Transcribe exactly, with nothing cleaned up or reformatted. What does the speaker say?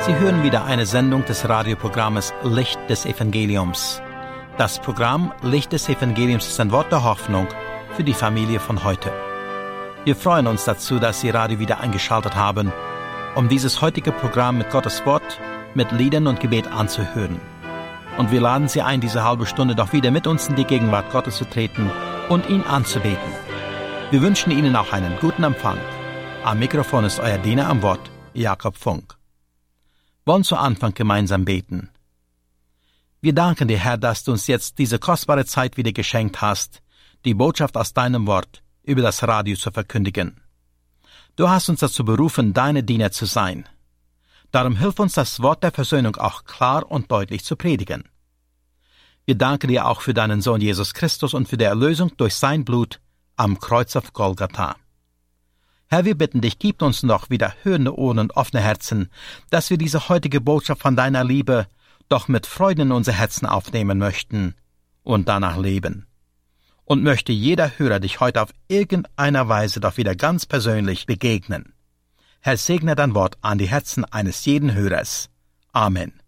Sie hören wieder eine Sendung des Radioprogrammes Licht des Evangeliums. Das Programm Licht des Evangeliums ist ein Wort der Hoffnung für die Familie von heute. Wir freuen uns dazu, dass Sie Radio wieder eingeschaltet haben, um dieses heutige Programm mit Gottes Wort, mit Liedern und Gebet anzuhören. Und wir laden Sie ein, diese halbe Stunde doch wieder mit uns in die Gegenwart Gottes zu treten und ihn anzubeten. Wir wünschen Ihnen auch einen guten Empfang. Am Mikrofon ist euer Diener am Wort, Jakob Funk. Wir wollen zu Anfang gemeinsam beten. Wir danken dir, Herr, dass du uns jetzt diese kostbare Zeit wieder geschenkt hast, die Botschaft aus deinem Wort über das Radio zu verkündigen. Du hast uns dazu berufen, deine Diener zu sein. Darum hilf uns, das Wort der Versöhnung auch klar und deutlich zu predigen. Wir danken dir auch für deinen Sohn Jesus Christus und für die Erlösung durch sein Blut am Kreuz auf Golgatha. Herr, wir bitten dich, gib uns noch wieder hörende Ohren und offene Herzen, dass wir diese heutige Botschaft von deiner Liebe doch mit Freuden in unser Herzen aufnehmen möchten und danach leben. Und möchte jeder Hörer dich heute auf irgendeiner Weise doch wieder ganz persönlich begegnen. Herr, segne dein Wort an die Herzen eines jeden Hörers. Amen.